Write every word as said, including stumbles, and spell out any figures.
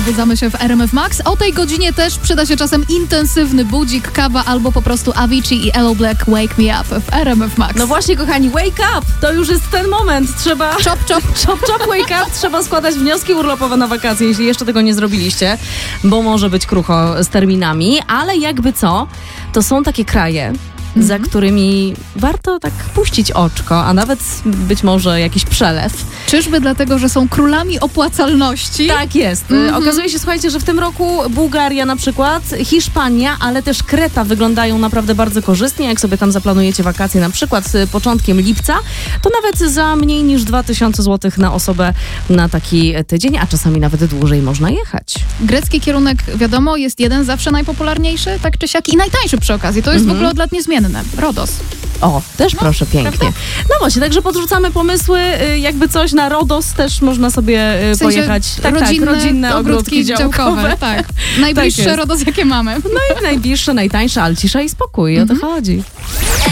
obudzamy się w R M F Max. O tej godzinie też przyda się czasem intensywny budzik, kawa albo po prostu Avicii i Elo Black Wake Me Up w R M F Max. No właśnie, kochani, wake up! To już jest ten moment. Trzeba... Chop, chop. Chop, chop, wake up. Trzeba składać wnioski urlopowe na wakacje, jeśli jeszcze tego nie zrobiliście, bo może być krucho z terminami, ale jakby co, to są takie kraje, za Mhm. którymi warto tak puścić oczko, a nawet być może jakiś przelew. Czyżby dlatego, że są królami opłacalności? Tak jest. Mhm. Okazuje się, słuchajcie, że w tym roku Bułgaria na przykład, Hiszpania, ale też Kreta wyglądają naprawdę bardzo korzystnie. Jak sobie tam zaplanujecie wakacje na przykład z początkiem lipca, to nawet za mniej niż dwa tysiące złotych na osobę na taki tydzień, a czasami nawet dłużej można jechać. Grecki kierunek, wiadomo, jest jeden zawsze najpopularniejszy, tak czy siak, i najtańszy przy okazji. To jest Mhm. w ogóle od lat niezmienne. Rodos. O, też No, proszę, pięknie. prawda? No właśnie, także podrzucamy pomysły, y, jakby coś na Rodos też można sobie y, W sensie, pojechać. tak, rodzinne, tak, rodzinne ogródki działkowe. Tak. Najbliższe Tak jest. Rodos, jakie mamy. No i najbliższe, najtańsze, ale cisza i spokój, o to chodzi.